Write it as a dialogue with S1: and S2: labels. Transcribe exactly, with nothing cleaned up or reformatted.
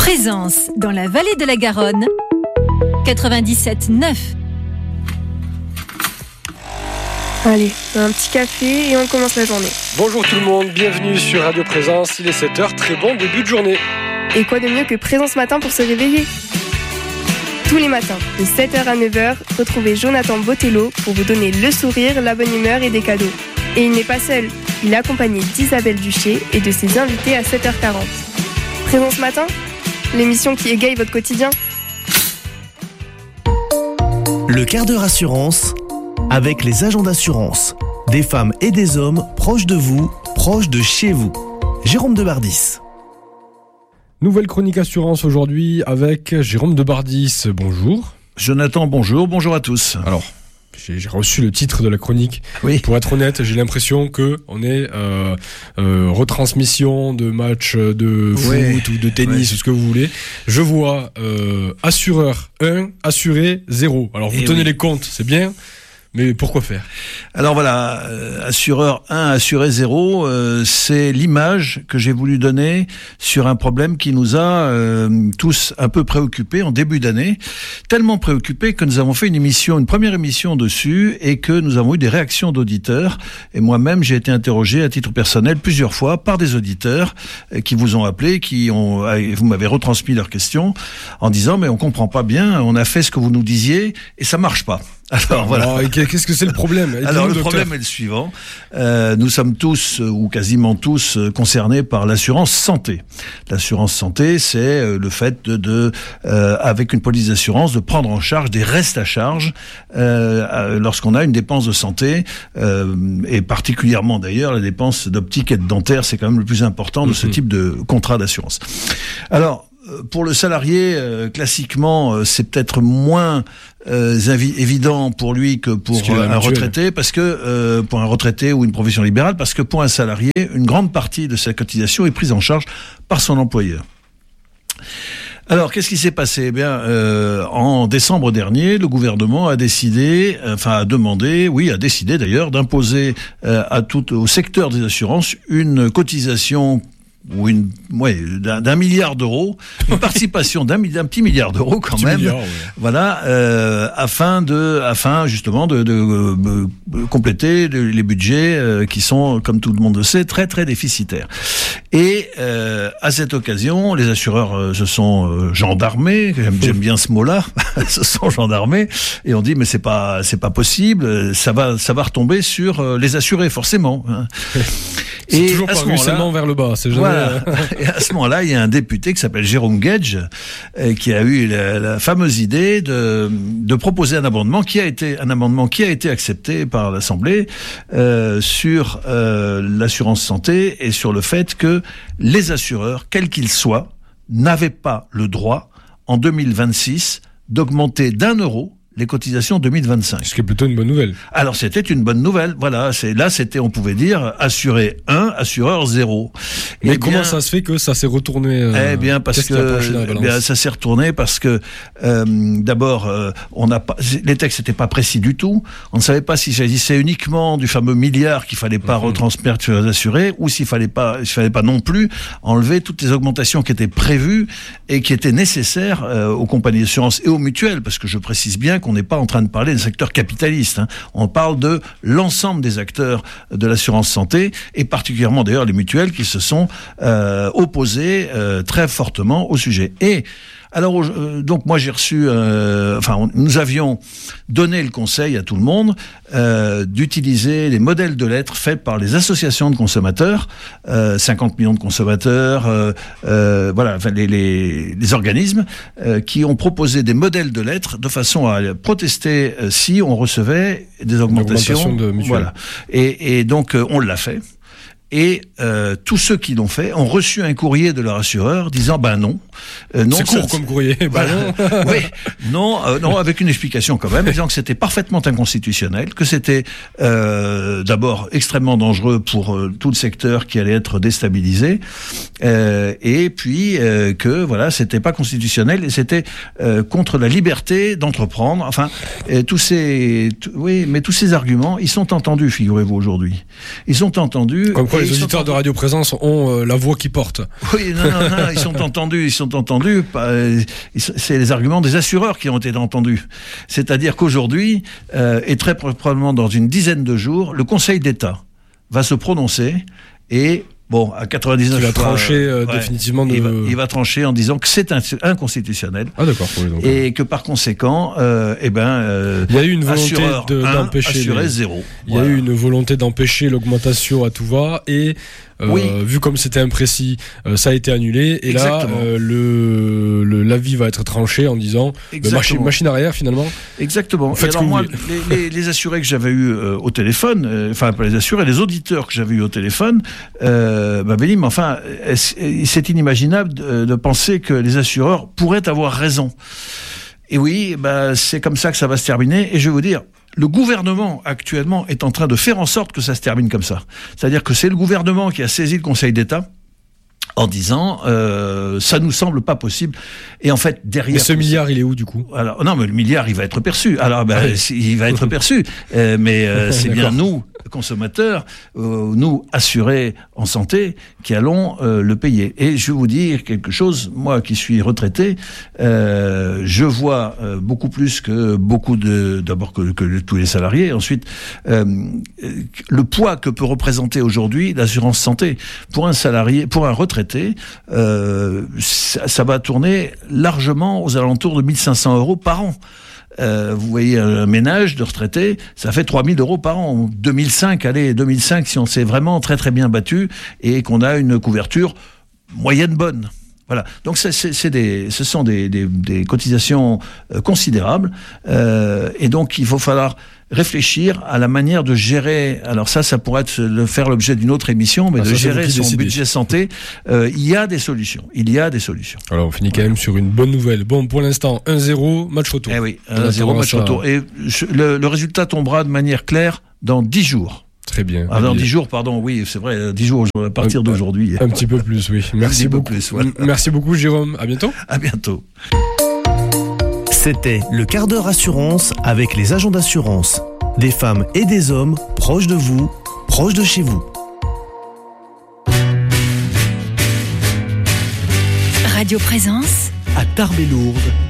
S1: Présence dans la vallée de la Garonne, quatre-vingt-dix-sept neuf.
S2: Allez, un petit café et on commence la journée.
S3: Bonjour tout le monde, bienvenue sur Radio Présence, il est sept heures, très bon début de journée.
S2: Et quoi de mieux que Présence Matin pour se réveiller ? Tous les matins, de sept heures à neuf heures, retrouvez Jonathan Botello pour vous donner le sourire, la bonne humeur et des cadeaux. Et il n'est pas seul, il est accompagné d'Isabelle Duché et de ses invités à sept heures quarante. Présence Matin, l'émission qui égaye votre quotidien.
S4: Le quart d'heure assurance, avec les agents d'assurance. Des femmes et des hommes proches de vous, proches de chez vous. Jérôme Debardis.
S3: Nouvelle chronique assurance aujourd'hui avec Jérôme Debardis. Bonjour.
S5: Jonathan, bonjour. Bonjour à tous.
S3: Alors, j'ai, j'ai reçu le titre de la chronique.
S5: Oui.
S3: Pour être honnête, j'ai l'impression que on est euh, euh, retransmission de matchs de foot
S5: oui.
S3: ou de tennis
S5: oui.
S3: ou ce que vous voulez. Je vois euh, assureur un, assuré zéro. Alors vous
S5: Et
S3: tenez
S5: oui.
S3: les comptes, c'est bien. Mais pourquoi faire ?
S5: Alors voilà, euh, assureur un, assuré zéro, euh, c'est l'image que j'ai voulu donner sur un problème qui nous a euh, tous un peu préoccupés en début d'année, tellement préoccupés que nous avons fait une émission, une première émission dessus et que nous avons eu des réactions d'auditeurs. Et moi-même, j'ai été interrogé à titre personnel plusieurs fois par des auditeurs euh, qui vous ont appelé, qui ont, euh, vous m'avez retransmis leurs questions en disant mais on comprend pas bien, on a fait ce que vous nous disiez et ça marche pas. Alors voilà.
S3: Alors, qu'est-ce que c'est le problème ?
S5: Alors le
S3: docteur.
S5: problème est le suivant. Euh, nous sommes tous euh, ou quasiment tous euh, concernés par l'assurance santé. L'assurance santé, c'est euh, le fait de, de euh, avec une police d'assurance, de prendre en charge des restes à charge euh, euh, lorsqu'on a une dépense de santé euh, et particulièrement d'ailleurs la dépense d'optique et de dentaire, c'est quand même le plus important de ce type de contrat d'assurance. Alors pour le salarié, euh, classiquement, euh, c'est peut-être moins euh, invi- évident pour lui que pour euh, un retraité, parce que euh, pour un retraité ou une profession libérale, parce que pour un salarié, une grande partie de sa cotisation est prise en charge par son employeur. Alors, qu'est-ce qui s'est passé ? Eh bien, euh, en décembre dernier, le gouvernement a décidé, enfin a demandé, oui, a décidé d'ailleurs, d'imposer euh, à tout au secteur des assurances une cotisation ou une, ouais, d'un, d'un milliard d'euros, une participation d'un, d'un petit milliard d'euros quand
S3: petit
S5: même,
S3: milliard, ouais.
S5: voilà, euh, afin de, afin justement de, de, de, de compléter les budgets euh, qui sont, comme tout le monde le sait, très très déficitaires. Et euh, à cette occasion, les assureurs euh, se sont euh, gendarmés, j'aime, j'aime bien ce mot-là, se sont gendarmés, et on dit mais c'est pas, c'est pas possible, ça va, ça va retomber sur euh, les assurés forcément. Hein.
S3: C'est
S5: et
S3: toujours
S5: à
S3: pas
S5: ce moment-là,
S3: ruissellement vers le bas, c'est jamais...
S5: Voilà. Et à ce moment-là, il y a un député qui s'appelle Jérôme Gage euh, qui a eu la, la fameuse idée de, de proposer un amendement qui a été un amendement qui a été accepté par l'Assemblée euh, sur euh, l'assurance santé et sur le fait que les assureurs, quels qu'ils soient, n'avaient pas le droit en deux mille vingt-six d'augmenter d'un euro les cotisations deux mille vingt-cinq.
S3: Ce qui est plutôt une bonne nouvelle.
S5: Alors c'était une bonne nouvelle, voilà. C'est là, c'était, on pouvait dire, assuré un, assureur zéro.
S3: Mais
S5: et
S3: comment
S5: bien,
S3: ça se fait que ça s'est retourné euh,
S5: Eh bien, parce
S3: qu'est-ce qui a penché dans la
S5: que
S3: balance ?
S5: bien, ça s'est retourné parce que euh, d'abord, euh, on n'a pas, les textes n'étaient pas précis du tout. On ne savait pas s'il s'agissait uniquement du fameux milliard qu'il fallait pas mmh. retransmettre sur les assurés, ou s'il fallait pas, s'il fallait pas non plus enlever toutes les augmentations qui étaient prévues et qui étaient nécessaires euh, aux compagnies d'assurance et aux mutuelles, parce que je précise bien qu'on n'est pas en train de parler d'un secteur capitaliste. Hein. On parle de l'ensemble des acteurs de l'assurance santé, et particulièrement d'ailleurs les mutuelles qui se sont euh, opposées euh, très fortement au sujet. Et alors, euh, donc moi j'ai reçu, euh, enfin on, nous avions donné le conseil à tout le monde euh, d'utiliser les modèles de lettres faits par les associations de consommateurs, euh, cinquante millions de consommateurs, euh, euh, voilà, enfin, les, les, les organismes euh, qui ont proposé des modèles de lettres de façon à protester euh, si on recevait des augmentations.
S3: Augmentation de mutuelles.
S5: Voilà. Et, et donc euh, on l'a fait. Et euh, tous ceux qui l'ont fait ont reçu un courrier de leur assureur disant ben non, euh, non.
S3: C'est court
S5: ça,
S3: comme courrier.
S5: Bah, ben oui, non, euh, non, avec une explication quand même, disant que c'était parfaitement inconstitutionnel, que c'était euh, d'abord extrêmement dangereux pour euh, tout le secteur qui allait être déstabilisé, euh, et puis euh, que voilà, c'était pas constitutionnel et c'était euh, contre la liberté d'entreprendre. Enfin, et tous ces, t- oui, mais tous ces arguments, ils sont entendus, figurez-vous aujourd'hui. Ils sont entendus.
S3: Comme quoi, les auditeurs de Radio Présence ont euh, la voix qui porte.
S5: Oui, non, non, non, ils sont entendus, ils sont entendus. C'est les arguments des assureurs qui ont été entendus. C'est-à-dire qu'aujourd'hui, euh, et très probablement dans une dizaine de jours, le Conseil d'État va se prononcer et bon, à quatre-vingt-dix-neuf
S3: il va
S5: fois,
S3: trancher euh,
S5: ouais,
S3: définitivement. De...
S5: Il, va, il va trancher en disant que c'est inconstitutionnel.
S3: Ah d'accord. Oui, donc,
S5: et euh... que par conséquent, euh, eh ben, euh,
S3: il y a eu une volonté d'empêcher.
S5: Assurer zéro.
S3: Il y a eu une volonté d'empêcher l'augmentation à tout va et. Euh,
S5: oui.
S3: Vu comme c'était imprécis, euh, ça a été annulé. Et Exactement. là, euh, le, le, l'avis va être tranché en disant bah, machine, machine arrière finalement.
S5: Exactement. Et alors moi, les, les, les assurés que j'avais eu euh, au téléphone, euh, enfin pas les assurés, les auditeurs que j'avais eu au téléphone, euh, bah, Bélim, enfin, c'est inimaginable de, de penser que les assureurs pourraient avoir raison. Et oui, bah, c'est comme ça que ça va se terminer. Et je vais vous dire, le gouvernement actuellement est en train de faire en sorte que ça se termine comme ça. C'est-à-dire que c'est le gouvernement qui a saisi le Conseil d'État en disant euh, ça nous semble pas possible. Et en fait derrière.
S3: Mais ce milliard, il est où du coup?
S5: Alors non, mais le milliard, il va être perçu. Alors ben, ah oui. il va être perçu, euh, mais euh, c'est bien nous consommateurs, euh, nous assurés en santé, qui allons euh, le payer. Et je vais vous dire quelque chose. Moi, qui suis retraité, euh, je vois euh, beaucoup plus que beaucoup de, d'abord que, que tous les salariés. Ensuite, euh, le poids que peut représenter aujourd'hui l'assurance santé pour un salarié, pour un retraité, euh, ça, ça va tourner largement aux alentours de mille cinq cents euros par an. Euh, vous voyez, un ménage de retraité, ça fait trois mille euros par an. deux mille cinq, allez, deux mille cinq, si on s'est vraiment très très bien battu et qu'on a une couverture moyenne bonne. Voilà. Donc c'est, c'est, c'est des, ce sont des, des, des cotisations euh, considérables. Euh, et donc il faut falloir réfléchir à la manière de gérer. Alors ça, ça pourrait être le faire l'objet d'une autre émission, mais ah, de ça, gérer son décidé. budget santé. Euh, il y a des solutions. Il y a des solutions.
S3: Alors on finit quand même sur une bonne nouvelle. Bon, pour l'instant, un zéro, match retour.
S5: Eh oui, un zéro, match retour. Et le, le résultat tombera de manière claire dans dix jours.
S3: Très bien.
S5: Ah, dans dix jours, pardon, oui, c'est vrai, dix jours à partir un, d'aujourd'hui.
S3: Un petit peu plus, oui. Merci beaucoup. Plus, voilà. Merci beaucoup, Jérôme. À bientôt.
S5: À bientôt.
S4: C'était le quart d'heure assurance avec les agents d'assurance. Des femmes et des hommes proches de vous, proches de chez vous.
S1: Radio Présence
S4: à Tarbes-et-Lourdes